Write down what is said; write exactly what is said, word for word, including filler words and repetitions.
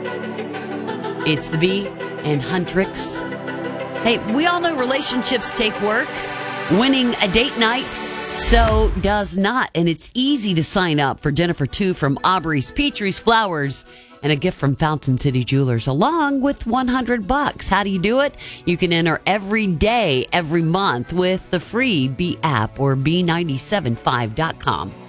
It's the Bee and Huntrix. Hey, we all know relationships take work. Winning a date night so does not. And it's easy to sign up for dinner for two from Aubrey's Petries Flowers and a gift from Fountain City Jewelers along with one hundred bucks. How do you do it? You can enter every day, every month with the free Bee app or B nine seven five dot com.